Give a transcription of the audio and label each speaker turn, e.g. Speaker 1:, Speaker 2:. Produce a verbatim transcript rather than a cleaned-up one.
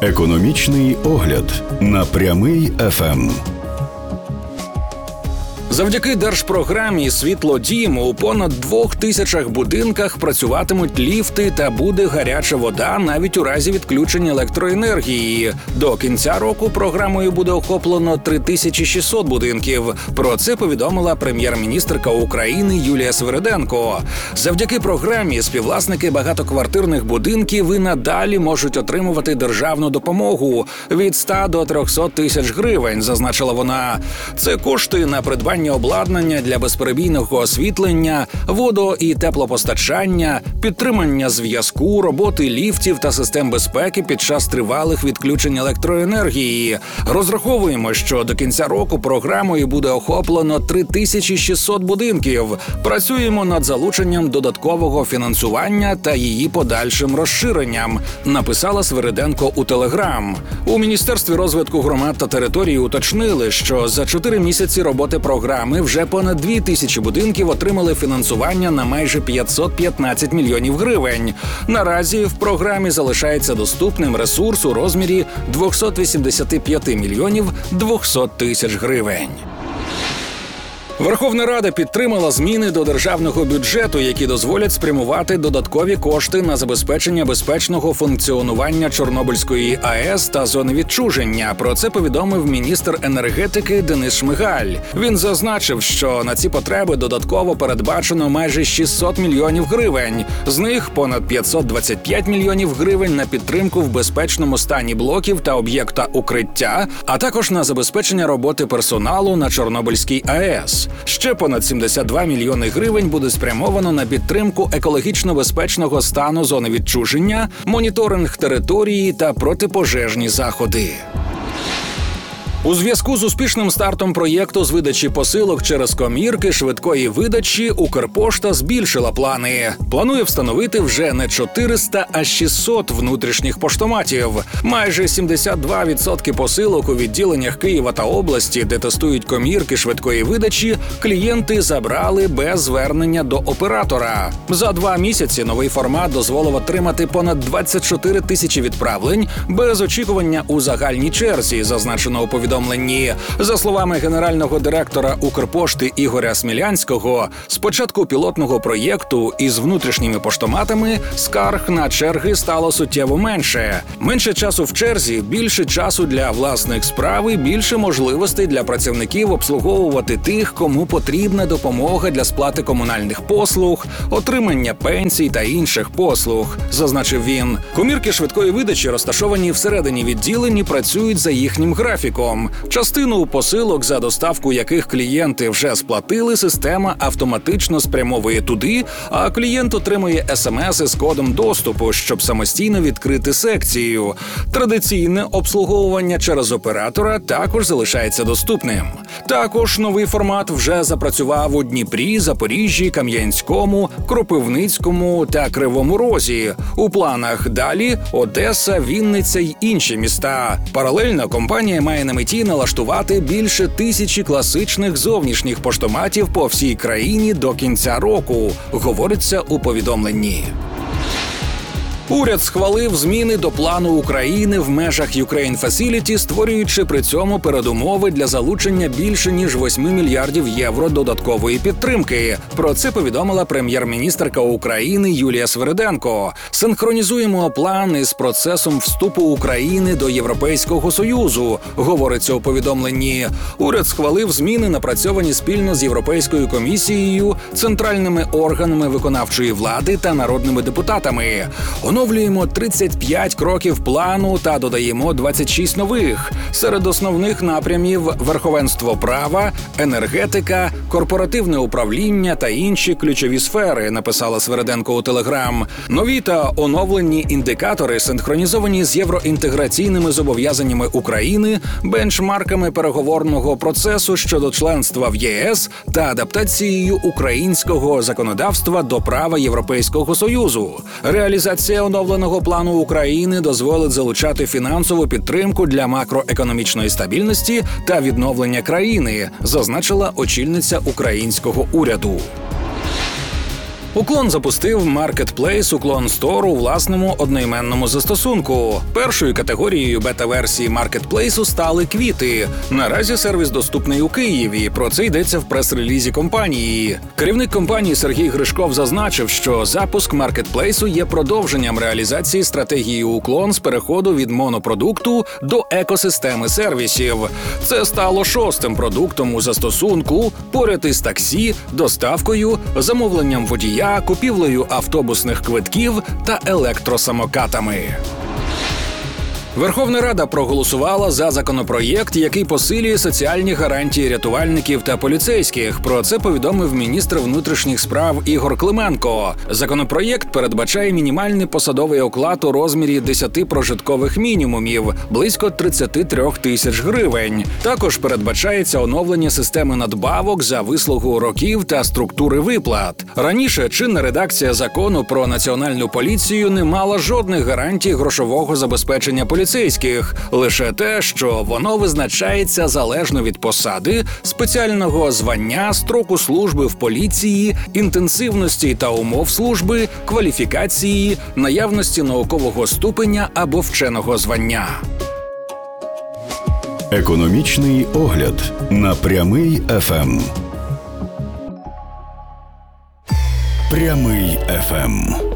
Speaker 1: Економічний огляд на Прямий еф ем.
Speaker 2: Завдяки держпрограмі «Світлодім» у понад двох тисячах будинках працюватимуть ліфти та буде гаряча вода навіть у разі відключення електроенергії. До кінця року програмою буде охоплено три тисячі шістсот будинків. Про це повідомила прем'єр-міністерка України Юлія Свириденко. Завдяки програмі співвласники багатоквартирних будинків і надалі можуть отримувати державну допомогу від ста до трьохсот тисяч гривень, зазначила вона. Це кошти на придбання обладнання для безперебійного освітлення, водо- і теплопостачання, підтримання зв'язку, роботи ліфтів та систем безпеки під час тривалих відключень електроенергії. Розраховуємо, що до кінця року програмою буде охоплено три тисячі шістсот будинків. Працюємо над залученням додаткового фінансування та її подальшим розширенням, написала Свириденко у Телеграм. У Міністерстві розвитку громад та територій уточнили, що за чотири місяці роботи програми вже понад дві тисячі будинків отримали фінансування на майже п'ятсот п'ятнадцять мільйонів гривень. Наразі в програмі залишається доступним ресурс у розмірі двісті вісімдесят п'ять мільйонів двісті тисяч гривень. Верховна Рада підтримала зміни до державного бюджету, які дозволять спрямувати додаткові кошти на забезпечення безпечного функціонування Чорнобильської АЕС та зони відчуження. Про це повідомив міністр енергетики Денис Шмигаль. Він зазначив, що на ці потреби додатково передбачено майже шістсот мільйонів гривень. З них понад п'ятсот двадцять п'ять мільйонів гривень на підтримку в безпечному стані блоків та об'єкта укриття, а також на забезпечення роботи персоналу на Чорнобильській АЕС. Ще понад сімдесят два мільйони гривень буде спрямовано на підтримку екологічно безпечного стану зони відчуження, моніторинг території та протипожежні заходи. У зв'язку з успішним стартом проєкту з видачі посилок через комірки швидкої видачі Укрпошта збільшила плани. Планує встановити вже не чотириста, а шістсот внутрішніх поштоматів. Майже сімдесят два відсотки посилок у відділеннях Києва та області, де тестують комірки швидкої видачі, клієнти забрали без звернення до оператора. За два місяці новий формат дозволив отримати понад двадцять чотири тисячі відправлень без очікування у загальній черзі, зазначено у повідомленні. За словами генерального директора Укрпошти Ігоря Смілянського, з початку пілотного проєкту із внутрішніми поштоматами скарг на черги стало суттєво менше. Менше часу в черзі, більше часу для власних справ і більше можливостей для працівників обслуговувати тих, кому потрібна допомога для сплати комунальних послуг, отримання пенсій та інших послуг, зазначив він. Комірки швидкої видачі, розташовані всередині відділень, і працюють за їхнім графіком. Частину посилок, за доставку яких клієнти вже сплатили, система автоматично спрямовує туди, а клієнт отримує смс із кодом доступу, щоб самостійно відкрити секцію. Традиційне обслуговування через оператора також залишається доступним. Також новий формат вже запрацював у Дніпрі, Запоріжжі, Кам'янському, Кропивницькому та Кривому Розі. У планах далі Одеса, Вінниця й інші міста. Паралельно компанія має на меті налаштувати більше тисячі класичних зовнішніх поштоматів по всій країні до кінця року, говориться у повідомленні. Уряд схвалив зміни до плану України в межах Ukraine Facility, створюючи при цьому передумови для залучення більше ніж восьми мільярдів євро додаткової підтримки. Про це повідомила прем'єр-міністерка України Юлія Свириденко. Синхронізуємо план із процесом вступу України до Європейського Союзу, говориться у повідомленні. Уряд схвалив зміни, напрацьовані спільно з Європейською комісією, центральними органами виконавчої влади та народними депутатами. Оновлюємо тридцять п'ять кроків плану та додаємо двадцять шість нових. Серед основних напрямів – верховенство права, енергетика, корпоративне управління та інші ключові сфери, написала Свириденко у Телеграм. Нові та оновлені індикатори синхронізовані з євроінтеграційними зобов'язаннями України, бенчмарками переговорного процесу щодо членства в ЄС та адаптацією українського законодавства до права Європейського Союзу. Реалізація оновленого плану України дозволить залучати фінансову підтримку для макроекономічної стабільності та відновлення країни, зазначила очільниця українського уряду. Уклон запустив маркетплейс Уклон Стор у власному одноіменному застосунку. Першою категорією бета-версії маркетплейсу стали квіти. Наразі сервіс доступний у Києві. Про це йдеться в прес-релізі компанії. Керівник компанії Сергій Гришков зазначив, що запуск маркетплейсу є продовженням реалізації стратегії Уклон з переходу від монопродукту до екосистеми сервісів. Це стало шостим продуктом у застосунку, поряд із таксі, доставкою, замовленням водія, купівлею автобусних квитків та електросамокатами. Верховна Рада проголосувала за законопроєкт, який посилює соціальні гарантії рятувальників та поліцейських. Про це повідомив міністр внутрішніх справ Ігор Клименко. Законопроєкт передбачає мінімальний посадовий оклад у розмірі десяти прожиткових мінімумів – близько тридцять три тисяч гривень. Також передбачається оновлення системи надбавок за вислугу років та структури виплат. Раніше чинна редакція закону про національну поліцію не мала жодних гарантій грошового забезпечення поліцейських. поліцейських, лише те, що воно визначається залежно від посади, спеціального звання, строку служби в поліції, інтенсивності та умов служби, кваліфікації, наявності наукового ступеня або вченого звання.
Speaker 1: Економічний огляд на Прямий еф ем. Прямий еф ем.